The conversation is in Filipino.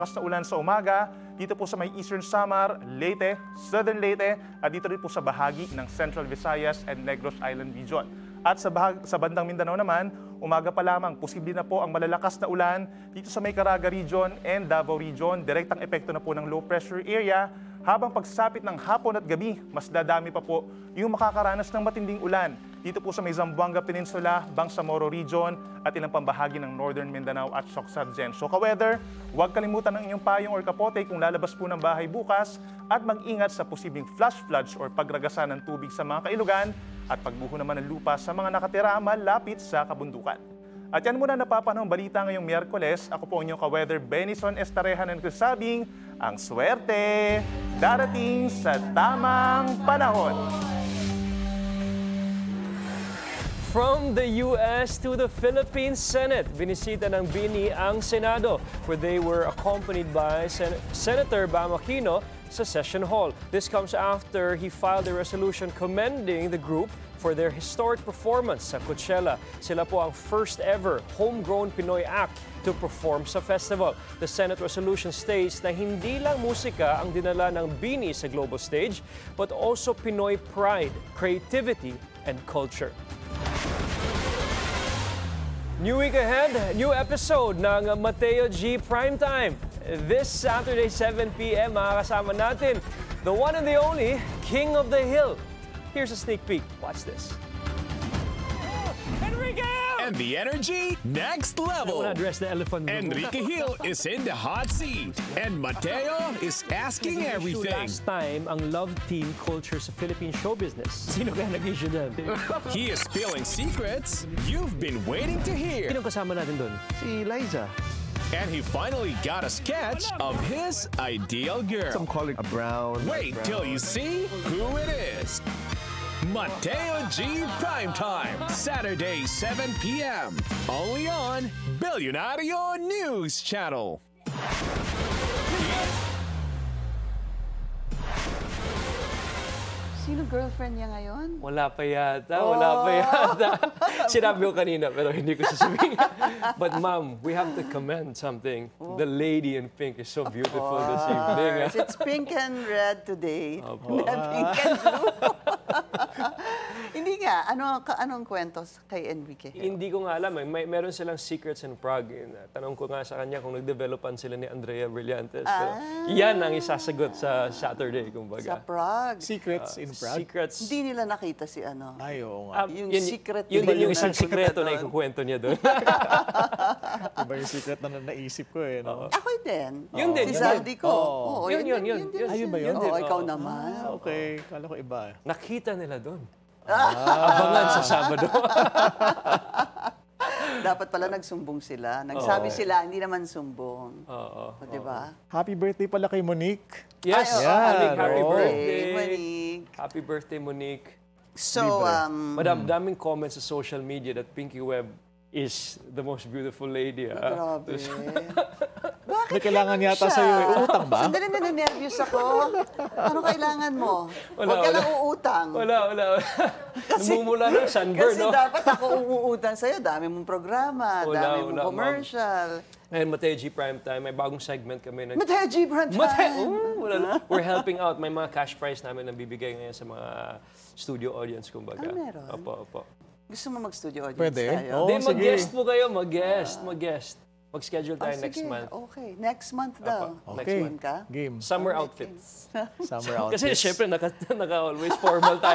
Malakas na ulan sa umaga, dito po sa may Eastern Samar, Leyte, Southern Leyte, at dito rin po sa bahagi ng Central Visayas and Negros Island Region. At sa bandang Mindanao naman, umaga pa lamang, posible na po ang malalakas na ulan dito sa may Caraga Region and Davao Region. Direktang epekto na po ng low pressure area. Habang pagsapit ng hapon at gabi, mas dadami pa po yung makakaranas ng matinding ulan dito po sa may Zamboanga Peninsula, Bangsamoro Region at ilang pambahagi ng Northern Mindanao at Sorsogon. So ka-weather, huwag kalimutan ng inyong payong or kapote kung lalabas po ng bahay bukas at mag-ingat sa posibleng flash floods or pagragasan ng tubig sa mga kailugan at pagbuho naman ng lupa sa mga nakatira malapit sa kabundukan. At yan muna napapanahong balita ngayong Miyerkules. Ako po inyong ka-weather Benison Estarehan ng nagsasabing, ang swerte darating sa tamang panahon. From the U.S. to the Philippine Senate, binisita ng BINI ang Senado where they were accompanied by Senator Bam Aquino sa Session Hall. This comes after he filed a resolution commending the group for their historic performance sa Coachella. Sila po ang first ever homegrown Pinoy act to perform sa festival. The Senate resolution states na hindi lang musika ang dinala ng BINI sa global stage, but also Pinoy pride, creativity, and culture. New week ahead, new episode ng Mateo G Primetime. This Saturday, 7 p.m., makakasama natin the one and the only King of the Hill. Here's a sneak peek. Watch this. Enrique! And the energy, next level. Address the elephant. Enrique Hill is in the hot seat. And Mateo is asking everything. Last time, ang love team culture sa Philippine show business. Sino kaya nag-issue dyan? He is spilling secrets you've been waiting to hear. Sino kasama natin doon? Si Liza. And he finally got a sketch of his ideal girl. Some call it a brown. Wait till you see who it is. Mateo G Primetime, Saturday, 7 p.m. Only on Billionario News Channel. Sino girlfriend niya ngayon? Wala pa yata. Sinabi ko kanina pero hindi ko sasabihin. But ma'am, we have to commend something. The lady in pink is so beautiful this evening. It's pink and red today. Hindi, pink and blue. Hindi nga. Anong kwento kay Enrique? Hindi ko nga alam. Meron silang secrets in Prague. Tanong ko nga sa kanya kung nag-developan sila ni Andrea Brillantes. Pero yan ang isasagot sa Saturday, kumbaga. Sa Prague. Secrets in Prague. Secrets. Hindi nila nakita si ano. Ay, oo nga. Yung Yun- secret Yun nila din yung isang nandun sikreto na doon. ikukwento niya doon. Iba yung secret na naisip ko eh. No? Ako din. Yun din, Si yun Saldi ko. Oo, Yun. din Ayun ba siya. yun? Oo, ikaw naman. Okay, kala ko iba. Nakita nila doon. Abangan sa Sabado. Dapat pala nagsumbong sila. Nagsabi sila, hindi naman sumbong. Oo. O, diba? Happy birthday pala kay Monique. Yes, Ay, Monique, happy oo. birthday. Monique. Happy birthday, Monique. So, Madam, daming comments sa social media that Pinky Webb is the most beautiful lady. grabe. Bakit May kailangan ganun yata siya? sa'yo eh. Uutang ba? Sandali, naninervyos ako. Ano kailangan mo? Wala, Huwag ka wala. lang uutang. Wala. Namumula ng sunburn, Kasi no? dapat ako umuutang sa'yo. Dami mong programa, Wala, dami mong wala, commercial. Ngayon, Mateo G Primetime, may bagong segment kami. Mateo G. Brand time! Wala na. We're helping out. May mga cash prize namin na bibigay ngayon sa mga studio audience, kumbaga. meron? Opo. Gusto mo mag-studio audience Pwede? tayo? Oo. Hindi, sige. mag-guest po kayo. Mag-guest. Mag-schedule tayo next Sige, month. okay. Next month daw. Apa. Next Okay. month ka? Game. Summer outfits. Summer outfits. Kasi syempre, naka-always formal tayo.